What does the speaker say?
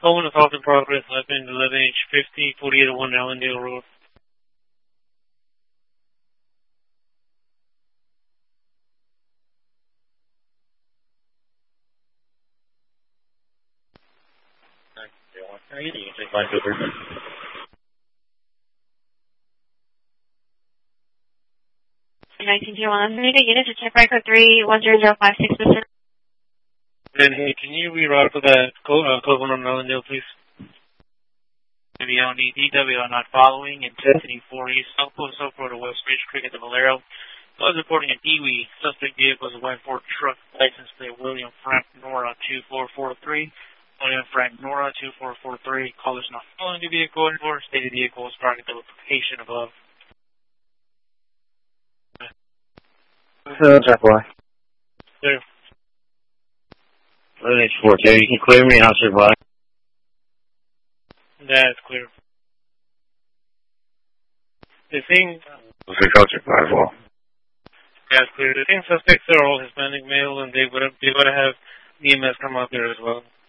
Phone assault in progress, weapon 11H50, 4801 Allendale Road. You can take line 2-3. 1901, unit to check record 3100566. Then, hey, can you reroute for that code 1 on Allendale, please? DW not following, intensity 4 East, Southpost to West Ridge Creek at the Valero. Was reporting an Dewey. Suspect vehicle is a white Ford truck, license plate William Frank Nora 2443. William Frank Nora 2443. Caller's not following the vehicle anymore. Stated vehicle is parked at the location above. Jack boy. Clear. 11H42, you can clear me and I'll survive. That's clear. The thing... That's clear. The thing suspects are all Hispanic male and they would have EMS come out there as well.